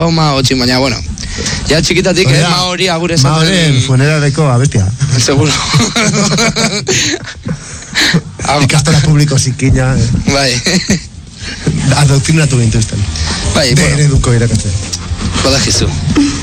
Hotxin, baina, bueno. Ja txikitatik, hori agure esaten. Maoren funerareko abestia. Seguro. Ikastola publiko zikina. Bai. Adoktrinatu gintuzten. Bai, bueno. Ereduko irakatzen. Badakizu.